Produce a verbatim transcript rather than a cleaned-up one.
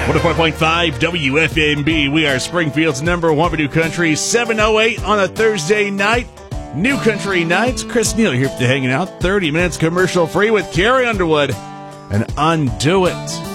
one oh four point five W F M B. We are Springfield's number one for New Country. seven oh eight on a Thursday night. New Country Nights. Chris Neal here for the Hanging Out. thirty minutes commercial free with Carrie Underwood and Undo It.